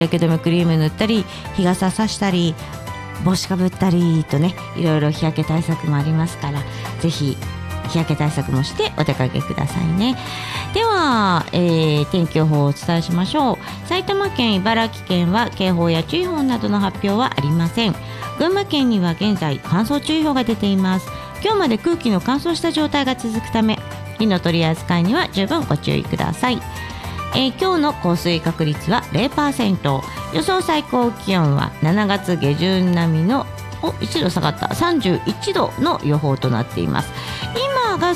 日焼け止めクリーム塗ったり、日傘さしたり、帽子かぶったりとね、いろいろ日焼け対策もありますから、ぜひ日焼け対策もしてお出かけくださいね。では、天気予報をお伝えしましょう。埼玉県、茨城県は警報や注意報などの発表はありません。群馬県には現在乾燥注意報が出ています。今日まで空気の乾燥した状態が続くため、火の取り扱いには十分ご注意ください。今日の降水確率は 0%、 予想最高気温は7月下旬並みの1度下がった31度の予報となっています。今が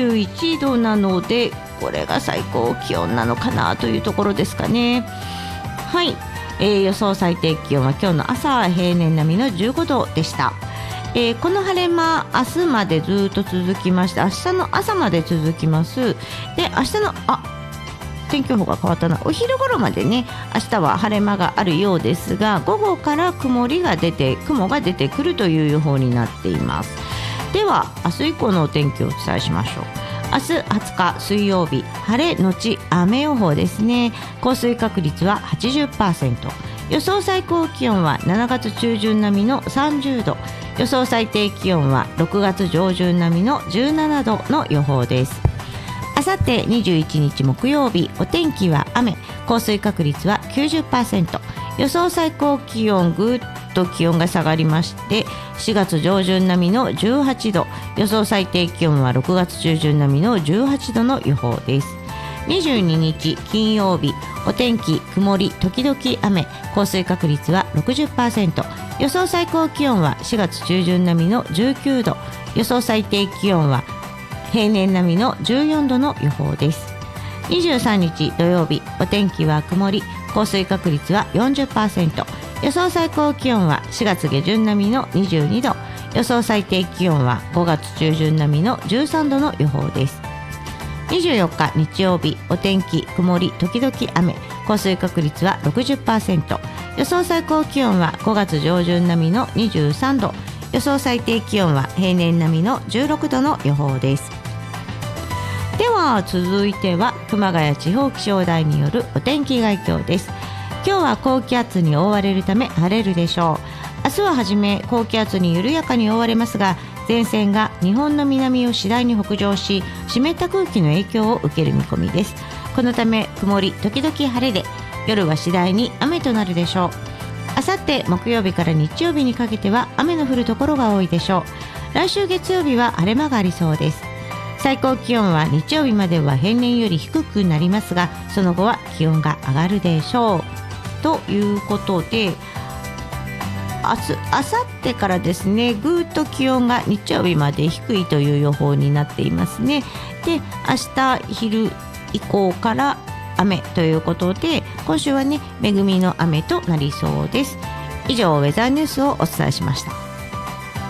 31度なので、これが最高気温なのかなというところですかね。はい、予想最低気温は今日の朝は平年並みの15度でした。この晴れ間、明日までずっと続きまして、明日の朝まで続きます。で、明日の天気予報が変わったな。お昼頃までね、明日は晴れ間があるようですが、午後から雲が出てくるという予報になっています。では明日以降のお天気をお伝えしましょう。明日20日水曜日、晴れのち雨予報ですね。降水確率は 80%、 予想最高気温は7月中旬並みの30度、予想最低気温は6月上旬並みの17度の予報です。あさって21日木曜日、お天気は雨、降水確率は 90%、 予想最高気温ぐっと気温が下がりまして、4月上旬並みの18度、予想最低気温は6月中旬並みの18度の予報です。22日金曜日、お天気曇り時々雨、降水確率は 60%、 予想最高気温は4月中旬並みの19度、予想最低気温は平年並みの14度の予報です。23日土曜日、お天気は曇り、降水確率は 40%、 予想最高気温は4月下旬並みの22度、予想最低気温は5月中旬並みの13度の予報です。24日日曜日、お天気曇り時々雨、降水確率は 60%、 予想最高気温は5月上旬並みの23度、予想最低気温は平年並みの16度の予報です。では続いては熊谷地方気象台によるお天気概況です。今日は高気圧に覆われるため晴れるでしょう。明日ははじめ高気圧に緩やかに覆われますが、前線が日本の南を次第に北上し、湿った空気の影響を受ける見込みです。このため曇り時々晴れで、夜は次第に雨となるでしょう。あさって木曜日から日曜日にかけては雨の降るところが多いでしょう。来週月曜日は晴れ間がありそうです。最高気温は日曜日までは平年より低くなりますが、その後は気温が上がるでしょう。ということで、あさってからですね、ぐーっと気温が日曜日まで低いという予報になっていますね。で、明日昼以降から雨ということで、今週はね、恵みの雨となりそうです。以上、ウェザーニュースをお伝えしました。